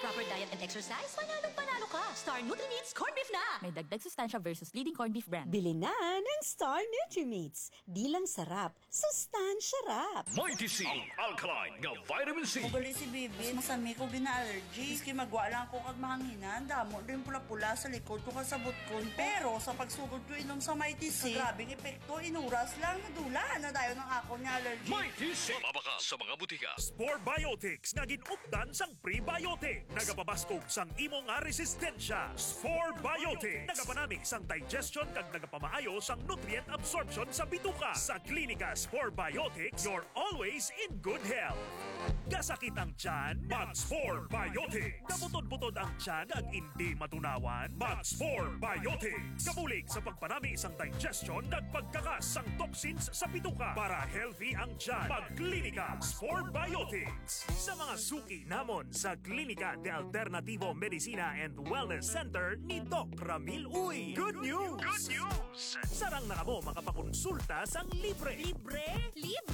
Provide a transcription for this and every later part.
proper diet and exercise, panalo ka. Star Nutri-Meats Corned Beef na! May dagdag sustansya versus leading corned beef brand. Bili na ng Star Nutri-Meats. Di lang sarap, sustansya rap. Mighty C, ang alkaline nga vitamin C. Ugali si Bibi, masami ko gina-allergy. Iski magwala ko kag mahanginan, damo din pula-pula sa likod ko kasabot ko. Pero sa pagsugod ko inom sa Mighty C, grabing epekto, inuras lang, nadula na tayo ng ako ni allergy. Mighty C, mabaka sa mga butika. Spore Biotics nga ginupdan sang prebiotic. Nagapabaskog sang imo nga resistensya. Spore Biotics nagapanami sang digestion kag nagapamaayo sang nutrient absorption sa bituka. Sa Klinika Spore Biotics, you're always in good health. Kasakit ang tiyan? Mag-Spore Biotics. Kabutod-butod ang tiyan ag hindi matunawan? Mag-Spore Biotics. Kabulig sa pagpanami isang digestion ag pagkakas sang toxins sa bituka para healthy ang tiyan. Mag-Klinika Spore Biotics. Sa mga suki namon sa Klinika de Alternativo Medicina and Wellness Center ni Doc Ramil Uy. Good news! Good news! Sarang na kamo makapakonsulta sang libre. Libre!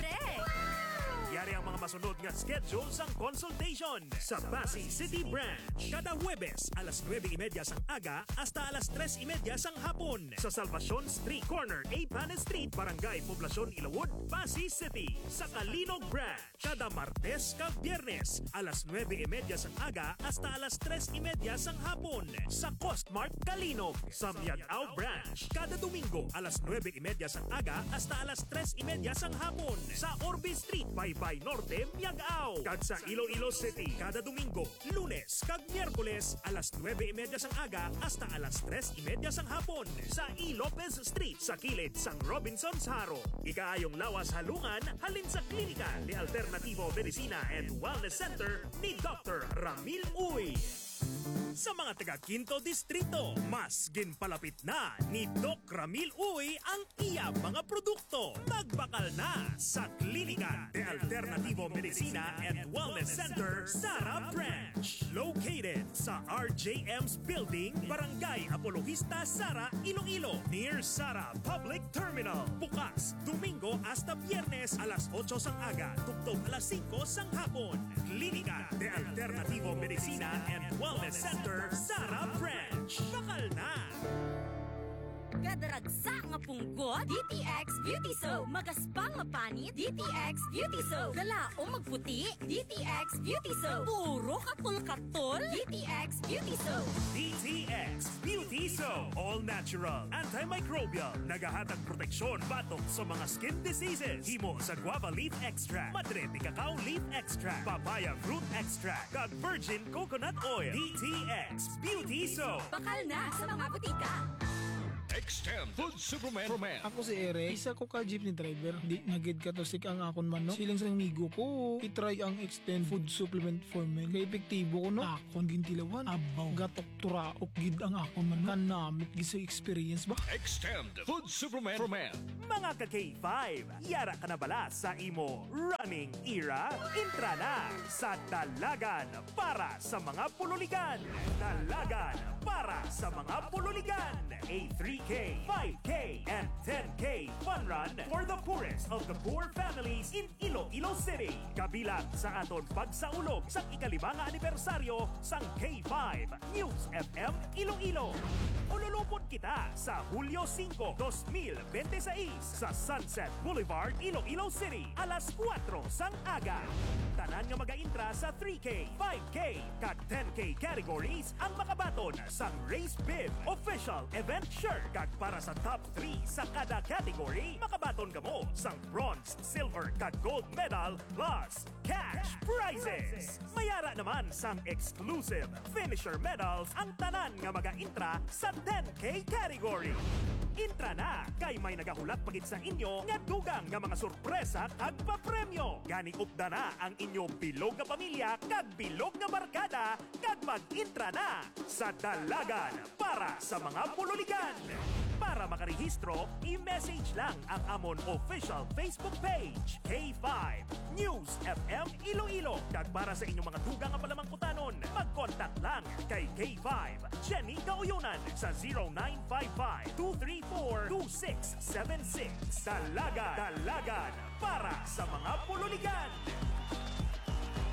Yari ang mga masunod nga schedule sang consultation sa Pasay City Branch. Kada Huwebes, alas 9:30 sang aga hasta alas 3:30 sang hapon. Sa Salvacion Street Corner, A. Panes Street, Barangay Poblacion, Ilawod, Pasay City. Sa Kalinog Branch, kada Martes kag Biyernes, alas 9:30 sang aga hasta alas 3:30 sang hapon. Sa Costmart, Kalinog. Sa Miagao Branch, kada Domingo, alas 9:30 sang aga hasta alas 3:30 sang hapon. Sa Orbe Street, Baybay Norte, Miagao. Kag sa Iloilo City, kada Domingo, Lunes kag Miyerkules, alas 9:30 sang aga hasta alas 3:30 sang hapon. Sa E. Lopez Street, sa kilid sang Robinson's Haro. Ikaayong lawas halungan, halin sa Klinika de Alternativo Medicina and Wellness Center ni Dr. Ramil Uy. Sa mga taga Quinto Distrito, mas ginpalapit na ni Doc Ramil Uy ang iya mga produkto. Nagbakal na sa Klinika de Alternativo Medicina and Wellness Center, Sara Branch. Located sa RJM's Building, Barangay Apologista, Sara, Iloilo. Near Sara Public Terminal. Bukas, Domingo hasta Biyernes, alas 8 sang aga, tugtog alas 5 sang hapon. Klinika de Alternativo Medicina and Wellness Center, Sara Branch. Bakal na! Gadaragsa nga punggot, DTX Beauty Soap. Magaspang nga panit, DTX Beauty Soap. Galaong magputi, DTX Beauty Soap. Puro katol-katol, DTX Beauty Soap. DTX Beauty Soap. All natural, antimicrobial, nagahatag proteksyon batok sa mga skin diseases. Himo sa guava leaf extract, madre de cacao leaf extract, papaya fruit extract, kag virgin coconut oil. DTX Beauty Soap. Bakal na sa mga butika. Extend Food Superman for Men. Ako si Eric, isa ko ka jeepney driver. Di nagid ka to sik ang akon man, no? Silang sang migo ko, itry ang Extend Food Supplement for Men. Kaya epektibo ko, no? Akon gintilawan, abaw, gatok turaok gid ang akon man. Kanamit gisa experience ba? Extend Food Superman for Men. Mga ka-K5, yara ka na bala sa imo running era? Intra na sa Dalagan para sa mga pululigan. Dalagan para sa mga pululigan. A 3K, 5K, and 10K fun run for the poorest of the poor families in Iloilo City. Kabilang sa aton pagsaulog sa ikalimang anibersaryo sang K5 News FM Iloilo. Ululupot kita sa Hulyo 5, 2026 sa Sunset Boulevard, Iloilo City, alas 4 sang aga. Tanan nga mag-intra sa 3K, 5K, kag 10K categories ang makabaton sang Race Bib official event shirt. Kag para sa top 3 sa kada category, makabaton ka mo sang bronze, silver, kag gold medal plus cash prizes. Mayara naman sang exclusive finisher medals ang tanan nga mag-intra sa 10K category. Intra na kay may nagahulat pagit sa inyo nga dugang nga mga sorpresa kag papremyo. Gani upda na ang inyong bilog nga pamilya kag bilog nga barkada kag mag-intra na sa Dalagan para sa mga pululigan. Para makarehistro, i-message lang ang amon official Facebook page, K5 News FM Iloilo. Kag para sa inyong mga dugang nga palamangkutanon, mag-contact lang kay K5 Jenny Gauyunan sa 0955-234-2676. Dalagan para sa mga pululigan.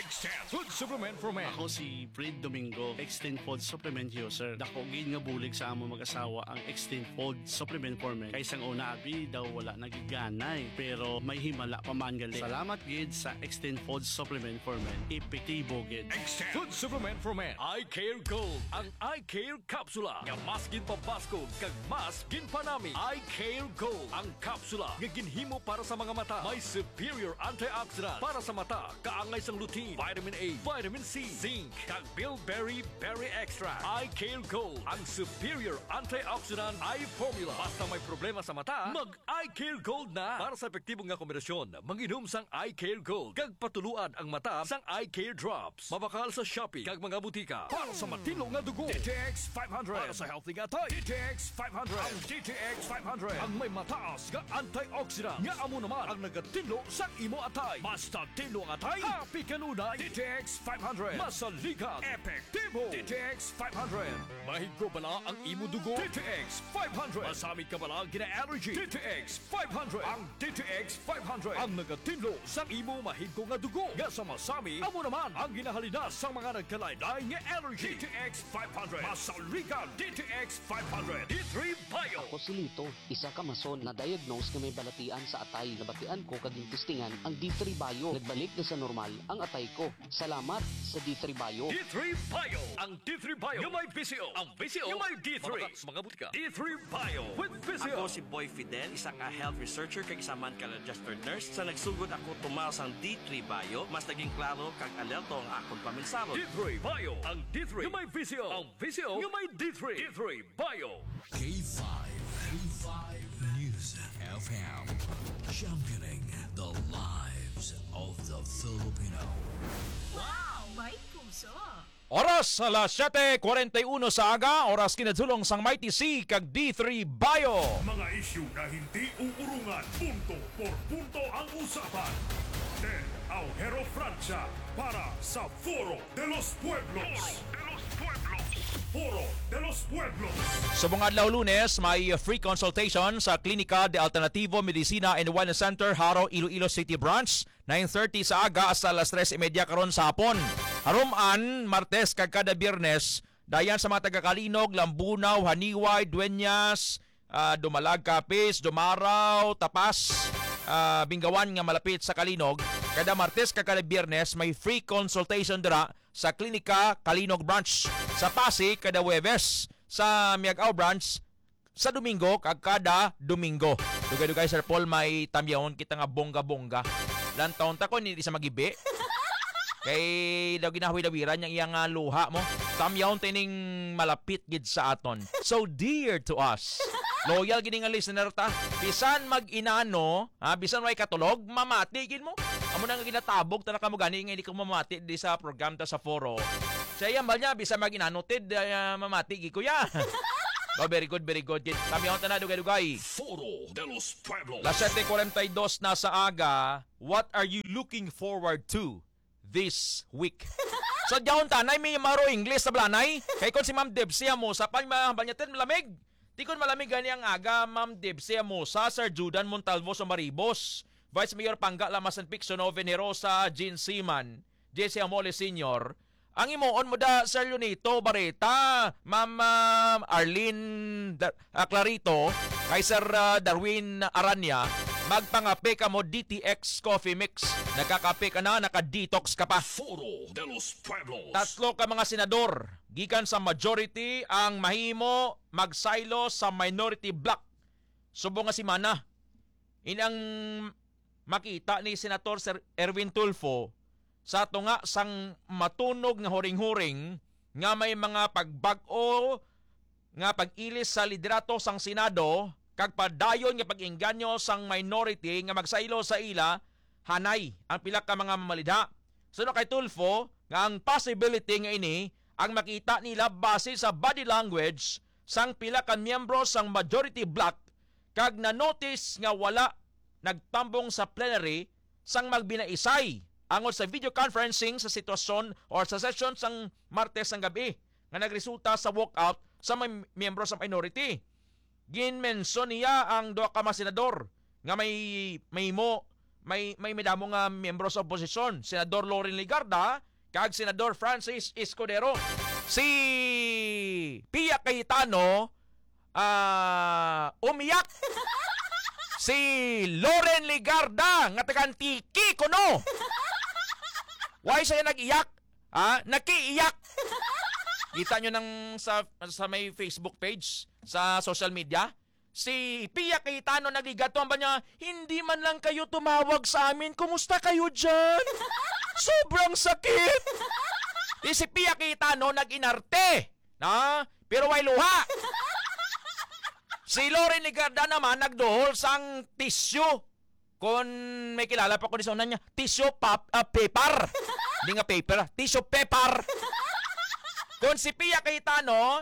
Extend Food Supplement for Men. Ako si Fred Domingo, Extend Food Supplement user. Dako gid nga bulig sa amo mag-asawa ang Extend Food Supplement for Men. Kay sang una abi daw wala nagiganay, pero may himala pa man gali. Salamat gid sa Extend Food Supplement for Men. Epektibo gid. Extend Food Supplement for Men. Eye Care Gold. Ang Eye Care Capsula. Nga mas ginpapasko kag mas ginpanami. Eye Care Gold. Ang kapsula nga ginhimo para sa mga mata. May superior antioxidant para sa mata. Kaangay sang lutein, vitamin A, vitamin C, zinc, kag bilberry berry extract. Eye Care Gold. Ang superior antioxidant eye formula. Basta may problema sa mata, mag Eye Care Gold na. Para sa epektibong nga kombinasyon, manginom sang Eye Care Gold. Kag patuluan ang mata sang Eye Care Drops. Mabakal sa Shopee kag mga butika. Para sa matino nga dugo, DTX 500. Para sa healthy nga tay, DTX 500. Ang DTX 500 ang may mataas nga antioxidant. Nga amo naman ang nagatinlo sa imo atay. Basta tinlo ang atay, happy kanunay. DTX 500. Masaligan, epektibo. DTX 500. Mahigko bala ang imo dugo. DTX 500. Masami ka bala gina-allergy. DTX 500. Ang DTX 500 ang nagatinlo sa imo mahigko nga dugo. Nga sa masami, amo naman ang ginahalina sa mga nagkalaylay nga allergy. DTX 500. Masaligan, DTX 500. D3 Bio. Ako si Lito, isa ka mason na diagnose nga may balatian sa atay. Nabatian ko kaging testingan ang D3 Bio. Nagbalik na sa normal ang atay ko. Salamat sa D3 Bio. D3 Bio. Ang D3 Bio yung may PCO. Ang PCO yung may D3. Mabakas mga butika. D3 Bio with PCO. Ako si Boy Fidel, isa ka health researcher kag isa man ka registered nurse. Sa nagsugod ako tumaas ang D3 Bio, mas naging klaro kag alerto ang akong paminsaro. D3 Bio. Ang D3 yung may PCO. Ang PCO yung may D3. D3 Bio. K5. K5 News FM. Championing the lives of the Filipino. Wow! May puso! Oras sa alas 7:41 sa aga, oras kinadulong sang Mighty C kag D3 Bio. Mga isyu na hindi uurungan, punto por punto ang usapan. Del Aujero Francia para sa Foro de los Pueblos. Foro de los Pueblos. Sa mga adlaw Lunes, may free consultation sa Klinika de Alternativo Medicina and Wellness Center, Haro, Iloilo City Branch. 9:30 sa aga hasta alas 3:30 karon sa hapon. Haruman, Martes kag kada Biyernes, dayan sa mga taga-Kalinog, Lambunaw, Haniway, Dueñas, Dumalag, Capiz, Dumaraw, Tapas, Bingawan nga malapit sa Kalinog. Kada Martes kag kada Biyernes may free consultation dira sa Klinika Kalinog Branch. Sa Pasig kada Huwebes, sa Miagao Branch sa Domingo kag kada Domingo. Dugay-dugay Sir Paul may tamyahon kita nga bongga-bongga. Lantaon ta ko hindi sa magibi. Kay daw ginahuwi-dawiran yang iyang luha mo. Tamyahon tining malapit gid sa aton. So dear to us. Loyal gid nga listener ta. Bisan mag-inano, bisan way katulog, mamati gid mo. Amo nang ginatabog ta na kamo gani nga hindi ko mamati di sa program ta sa Foro. Sa iyang balnya bisan mag-inano tid mamati gid kuya. Oh, very good, very good. Tamyahon ta na dugay-dugay. Foro de los Pueblos. Las 7:42 na sa aga. What are you looking forward to this week? So diyon tanay may maro English sa blanay. Kay kon si Ma'am Debsia mo sa panyatin malamig. Di kon malamig gani ang aga Ma'am Debsia mo sa Sir Judan Montalvo sa Maribos. Vice Mayor Pangga Lamasan Picsono Venerosa, Jean Seaman, Jesse Amole Sr. Ang imoon mo da Sir Lunito Barreta, Ma'am Arlene Clarito, kay Sir Darwin Aranya, magpangape ka mo DTX Coffee Mix. Nakakape ka na, naka-detox ka pa. Foro de los Pueblos. Tatlo ka mga senador, gikan sa majority ang mahimo magsaylo sa minority block. Subo nga si Mana. Inang makita ni Senator Sir Erwin Tulfo sa ato nga sang matunog nga huring-huring nga may mga pagbag-o nga pag-ilis sa liderato sang Senado kag padayon nga pag-inganyo sang minority nga magsaylo sa ila hanay ang pila ka mga mamalidha. Suno kay Tulfo nga ang possibility nga ini ang makita nila base sa body language sang pila ka miyembro sang majority block kag na-notice nga wala nagtambong sa plenary sang magbinaisay angon sa video conferencing sa sitwasyon or sa session sang Martes ang gabi nga nagresulta sa walkout sa may miyembro sa minority. Ginmenson niya ang duha ka mga senador nga may mo may medamo nga miyembro sa oposisyon, Senador Loren Ligarda kag Senador Francis Escudero. Si Pia Cayetano umiyak. Si Loren Ligarda nga taga Antique kuno. Why siya nag-iyak? Nakiiyak. Kita nyo sa may Facebook page, sa social media. Si Pia Cayetano nagligaton ba niya, hindi man lang kayo tumawag sa amin, kumusta kayo dyan? Sobrang sakit. Si Pia Cayetano nag-inarte. Pero way luha. Si Loren Ligarda naman nagduhol sang tissue. Kung may kilala pa ko sa unan niya, tissue paper. Hindi nga paper, tissue paper. Kung si Pia Cayetano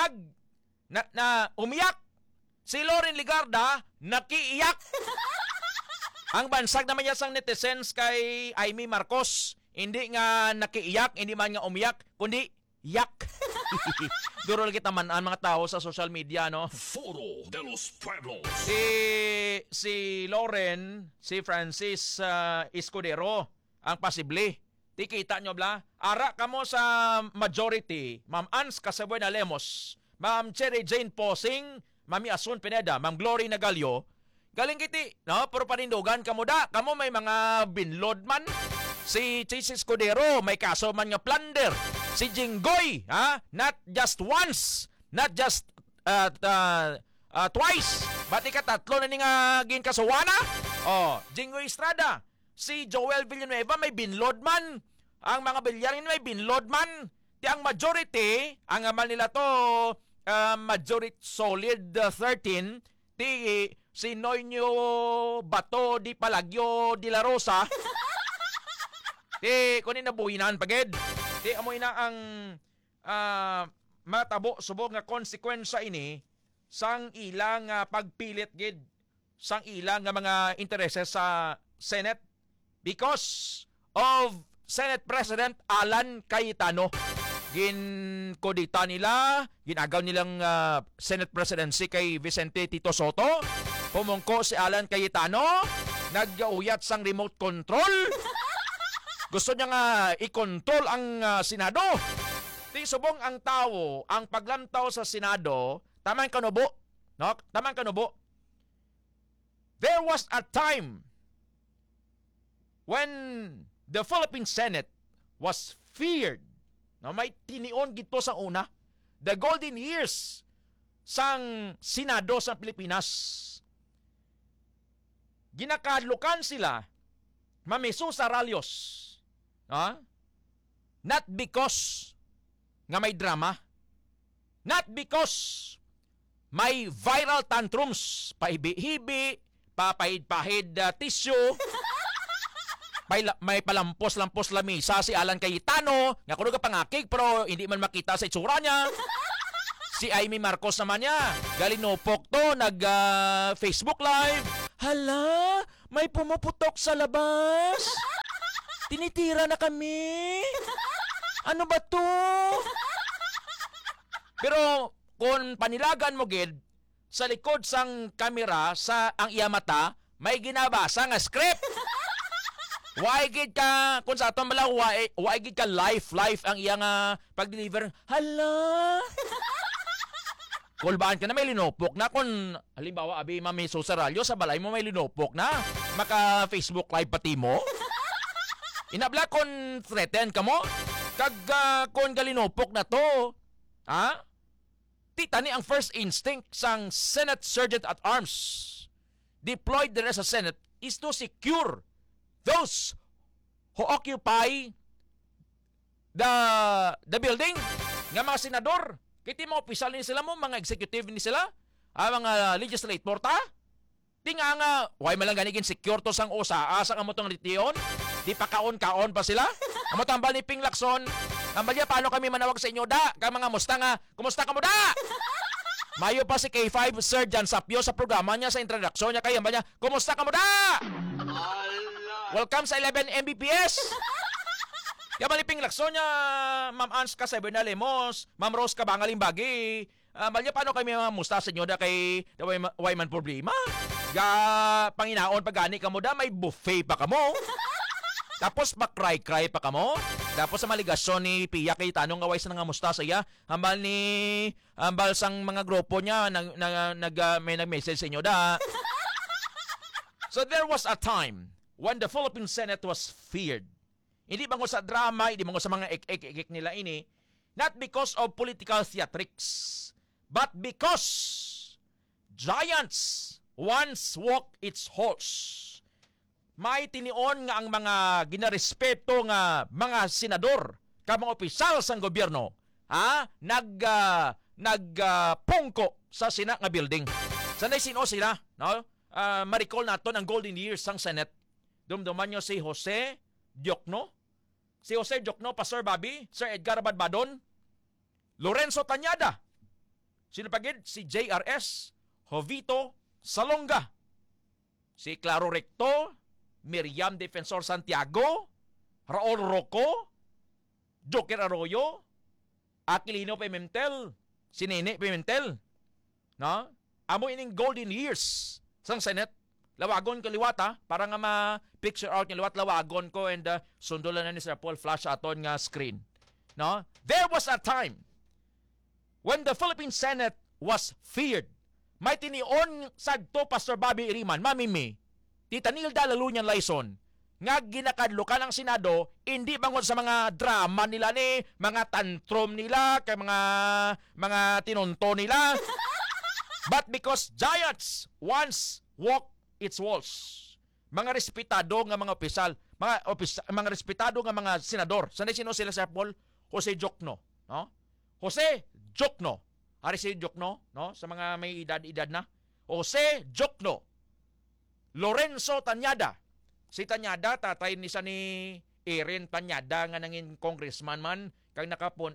umiyak, si Loren Ligarda nakiiyak. Ang bansag naman niya sang netizens kay Amy Marcos, hindi nga nakiiyak, hindi man nga umiyak, kundi yak. Durol kita man ang mga tao sa social media, no? Foro de los Pueblos. Si Loren, si Francis Escudero ang posible. Tikita nyo bla? Ara kamo sa majority, Ma'am Ans Casabuena Lemos, Ma'am Cherry Jane Posing, Mami Asun Pineda, Ma'am Glory Nagalio, galing kiti, no? Pero panindugan kamo da, kamo may mga binload man. Si Chis Escudero, may kaso man nga plunder. Si Jinggoy, not just once, not just twice, bati ka tatlo na ni nga ginkasuwana. Jinggoy Estrada, si Joel Villanueva may binload man. Ang mga bilyarin may binload man. Ti ang majority, ang amal nila to, majority solid 13, ti si Noño Bato di Palagyo di La Rosa. Ti kunin na buhinan pagid. Ti amoy na ang matabo subog nga konsekwensya ini sang ilang pagpilit gid sang ilang nga mga intereses sa Senate because of Senate President Alan Cayetano. Ginkodita nila, ginagaw nilang Senate presidency kay Vicente Tito Soto. Pumungko si Alan Cayetano, nag-uyat sang remote control. Gusto niya nga i-control ang Senado. Di subong ang tao, ang paglantaw sa Senado, tamang kanubo. No? Tamang kanubo. There was a time when the Philippine Senate was feared. No, may tinion gito sa una. The golden years sang Senado sa Pilipinas. Ginakadlukan sila Mamisu Saralios. Not because nga may drama. Not because may viral tantrums, paibi-hibi, papahid-pahid tissue, may palampos-lampos lamisa si Alan Cayetano, nga kuno ka pangakig pero hindi man makita sa itsura niya. Si Amy Marcos naman niya, galinopok to, nag-Facebook Live. Hala, may pumuputok sa labas. Tinitira na kami. Ano ba to? Pero kung panilagan mo gid, sa likod sang kamera sa ang iya mata, may ginabasa nga script. Why gid ka, kung sa atong bala, why gid ka life ang iyang pag-deliver. Hala! Kulbaan ka na may linopok na. Kung halimbawa, abi Mami Susaralyo, sa balay mo may linopok na. Maka-Facebook live pati mo. Inabla kung threaten ka mo. Kag kung galinopok na to. Titani ang first instinct sang Senate Sergeant at Arms deployed there sa Senate is to secure those who occupy the building. Nga mga senador, kiti mga opisyal ni sila mo, mga executive ni sila, mga legislator ta. Di nga, why malang ganigin secure to sang usa, asang amotong ritiyon, di pa kaon-kaon pa sila. Amotambal ni Ping Lacson, ambal niya, paano kami manawag sa inyo da? Ka mga musta nga, kumusta ka mo da? Mayo pa si K5 Sir Jan Sapio sa programa niya sa introduction niya kay ambal niya, kumusta ka mo da? Welcome sa 11 Mbps. Kaya maliping lakso niya, Ma'am Ans Casabuena Lemos, Ma'am Rose Cabangaling Bagi. Malya, paano kami mamusta sa inyo da kay Wayman problema? Panginaon pagani ka mo da, may buffet pa ka mo. Tapos makray-cry pa ka mo. Tapos sa maligasyon ni Pia kay tanong away sa nga musta sa iya. Hambal sang mga grupo niya may nag-message sa inyo da. So there was a time when the Philippine Senate was feared. Hindi bango sa drama, hindi bango sa mga ek nila ini. Not because of political theatrics, but because giants once walked its halls. May tinion nga ang mga ginarespeto nga mga senador, ka mga opisyal sang gobyerno, nagpungko sa sina nga building. Sanay sino sila, no? Ma-recall nato ang golden years sang Senate. Dumduman nyo si Jose Diokno, Pastor Bobby, Sir Edgar Badbadon, Lorenzo Tañada, sino pagid? Si JRS, Jovito Salonga, si Claro Recto, Miriam Defensor Santiago, Raul Rocco, Joker Arroyo, Aquilino Pimentel, si Nene Pimentel, no? Amo ining golden years sang Senate. Lawagon ko liwata para nga ma-picture out yung liwat. Lawagon ko and sundulan na ni Sir Paul flash aton nga screen. No? There was a time when the Philippine Senate was feared. May tinion sadto Pastor Bobby Iriman, Mami May, Tita Nilda Lalunyan Laison, nga ginakadlukan ang Senado, hindi bangon sa mga drama nila ni, mga tantrum nila, kay mga tinunto nila, but because giants once walk its walls. Mga respetado nga mga opisyal, mga respetado nga mga senador. Sanay sino sila Sir Paul? Jose Diokno, no? Jose Diokno. Ari si Diokno, no? Sa mga may edad na. Jose Diokno. Lorenzo Tañada. Si Tañada, tatay ni Erin Tañada nga nangin congressman man, kag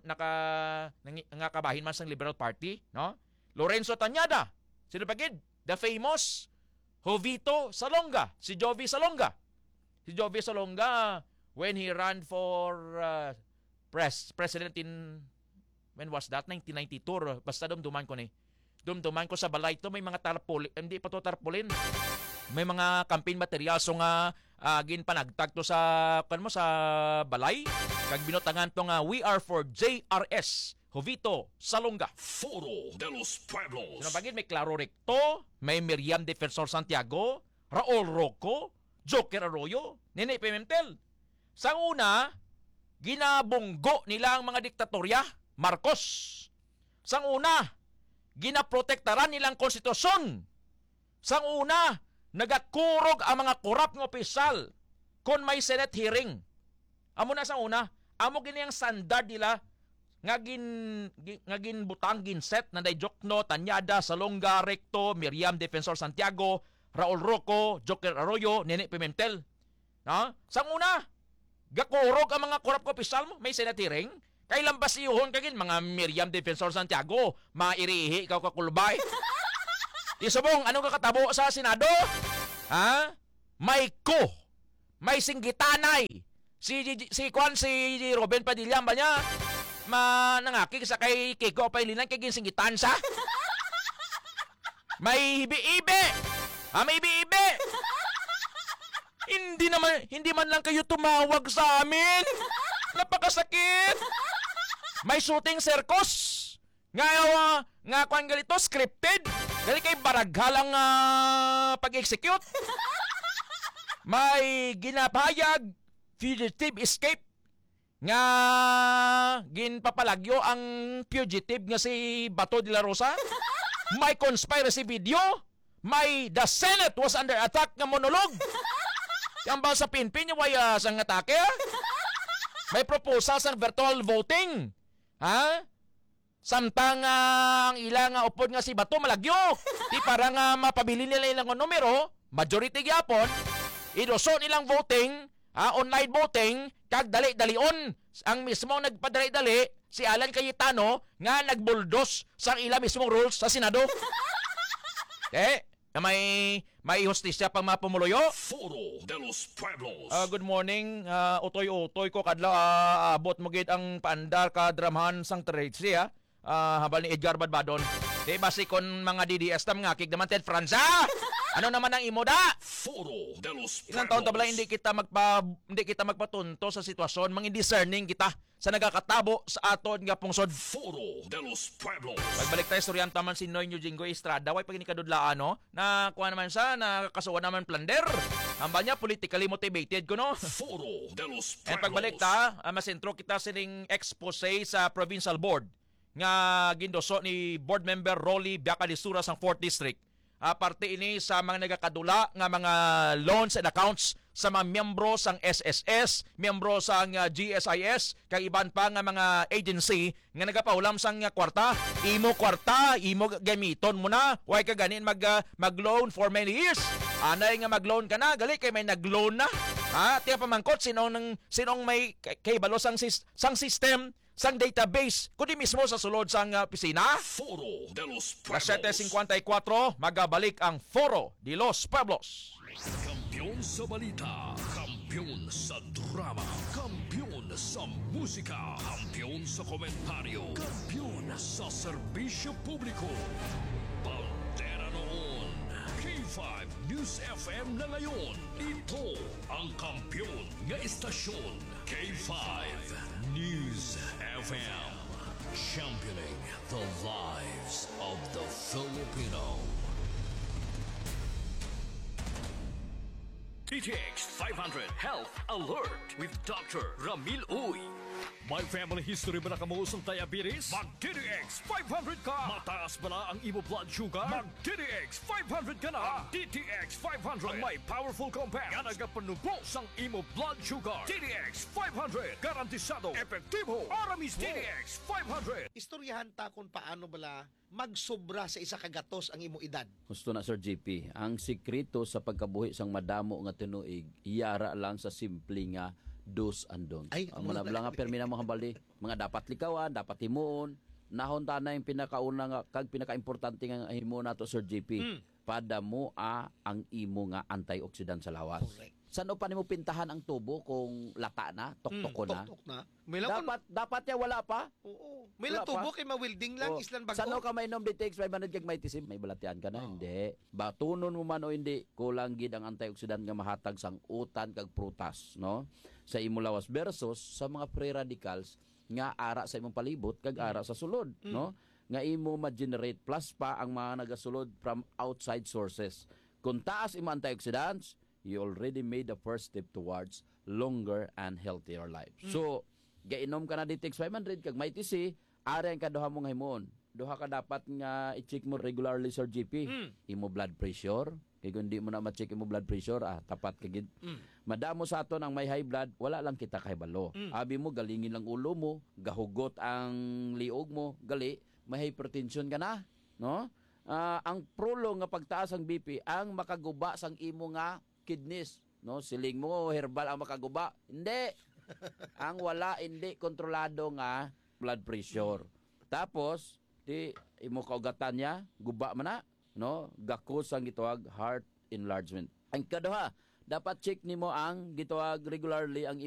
nakabahin man sa Liberal Party, no? Lorenzo Tañada. Sino pagid? The famous Jovito Salonga. Si Jovi Salonga. Si Jovi Salonga, when he ran for president in, when was that? 1992. Basta dumduman ko ni. Dumduman ko sa balay to, may mga tarpaulin, hindi pa to tarpaulin. May mga campaign material so nga ginpanagtag to sa sa balay. Kag binotangan to nga we are for JRS Jovito Salonga. Foro de los Pueblos. Sino bagid? May Claro Recto, may Miriam Defensor Santiago, Raul Rocco, Joker Arroyo, Nene Pimentel. Sa una, ginabunggo nila ang mga diktatorya, Marcos. Sa una, ginaprotektaran nilang konstitusyon. Sa una, nagakurog ang mga korap ng opisyal kung may Senate hearing. Amo na sa una, amo gini ang standard nila nga butang ginset na day Diokno, Tañada, Salonga, Recto, Miriam Defensor Santiago, Raul Rocco, Joker Arroyo, Nene Pimentel. No? Sang una, gakurog ang mga korap ko opisyal mo, may Senate hearing. Kailan ba siyuhon kagin mga Miriam Defensor Santiago, mairihi ikaw kakulbay? Isubong, anong kakatabo sa Senado? Ha? May ko, may singgitanay. Si Robin Padilla ba niya? Nangakik sa kay Kiko Pailinan kay ginsinggitan sa. May ibi-ibi. May ibi-ibi. Hindi man lang kayo tumawag sa amin. Napakasakit. May shooting circus. Nga kwan galito scripted. Dali kay baraghalang pag-execute. May ginapayag fugitive escape. Nga ginpapalagyo ang fugitive nga si Bato de la Rosa. May conspiracy video. May the Senate was under attack nga monologue. Yang ba sa Pinpin yung sang atake? May proposal sang virtual voting. Ha? Samtang ang ilang upod nga si Bato malagyo. Di para nga mapabili nila ilang numero, majority gyapon, idoso nilang voting, online voting, kag dali-dalion. Ang mismo nagpadali-dali, si Alan Cayetano, nga nagbuldos sa ilang mismong rules sa Senado. May hustisya pang mapumuloyo. Foro de los Pueblos. Good morning. Utoy-utoy ko kadla abot mo gid ang paandar ka dramhan sang Tracy habal ni Edgar Badbadon. Di basi kon mga DDS tam nga kig naman Ted Franza. Ano naman ang imo da? Foro de los Ilang taon tabla hindi kita magpatunto sa sitwasyon, mangin discerning kita sa nagakatabo sa aton nga pungsod. Foro de los Pueblos. Pagbalik tayo storyanta man si Noy Jingo Estrada, way pag inikadudlaan no, na kuha naman siya, nakakasuwa naman plunder. Amba niya politically motivated ko no. Foro de los Pueblos. And pagbalik ta, masentro kita sining expose sa provincial board nga gindoso ni board member Rolly Biacalisura sang 4th District. Parte ini sa mga nagakadula nga mga loans and accounts sa mga miyembro sang SSS, miyembro sang GSIS, kay iban pa nga mga agency nga nagapaulam sang kwarta. Imo kwarta, imo gamiton mo na. Way ka ganin mag-loan for many years. Anay nga mag-loan ka na, gali kay may nag-loan na. Tiya pamangkot sinong may kay balo sang system, sang database, kundi mismo sa sulod sang pisina. Foro de los Las Pueblos. 7:54, magabalik ang Foro de los Pueblos. Kampiyon sa balita, kampiyon sa drama, kampiyon sa musika, kampiyon sa komentaryo, kampiyon sa serbisyo publiko. Pantera noon, K5 News FM na ngayon. Ito ang kampiyon nga istasyon, K5 News FM. Championing the lives of the Filipino. DTX 500 Health Alert with Dr. Ramil Uy. May family history ba na kamuusong diabetes? Mag-DTX 500 ka! Mataas ba na ang imo blood sugar? Mag-DTX 500 ka na! DTX 500 ang may powerful compound nga nagapanubo sang imo blood sugar. DTX 500 garantisado, epektibo, aramis DTX 500. Istoryahan ta kung paano bala magsobra sa isa kagatos ang imo edad. Gusto na Sir JP, ang sikreto sa pagkabuhi sang madamo nga tinuig, iyara lang sa simple nga dos and don'ts. Ay, ang mga nga permina mga bali, mga dapat likawan, dapat himuon, nahon ta na yung pinakauna nga kag pinakaimportante nga himuon nato Sir JP. Padamo ang imo nga antioxidant sa lawas. Correct. Saan pa nimo pintahan ang tubo kung lata na, tuktok na? Tuktok na. Dapat ya wala pa. Oo. May lang tubo kay mawilding lang, islan bago. Saan ka may nom DTX 500 kag may tisim, may balatian ka na? Hindi. Batunon mo man o hindi, kulang gid ang antioxidant nga mahatag sang utan kag prutas, no? Sa imo lawas versus sa mga free radicals nga ara sa imong palibot kag ara sa sulod, no? Nga imo ma-generate plus pa ang mga nagasulod from outside sources. Kung taas imo antioxidants, you already made the first step towards longer and healthier life. So, gainom ka na DTX 500 kag may TC, ari ang kaduha mo nga himuon. Duha ka dapat nga i-check mo regularly Sir GP. Imo blood pressure, kay kung di mo na ma-check imo blood pressure, tapat ka gid. Madamo sa aton ang may high blood, wala lang kita kahibalo. Abi mo galingin lang ulo mo, gahugot ang liog mo, gali may hypertension ka na, no? Ang prolong nga pagtaas ang BP ang makaguba sang imo nga kidneys, no? Siling mo herbal ang makaguba. Hindi. Ang wala hindi kontrolado nga blood pressure. Tapos di imo kaugatan niya, guba man na, no? Gakos ang gitawag heart enlargement. Ang kaduha, dapat check nimo ang gitawag regularly ang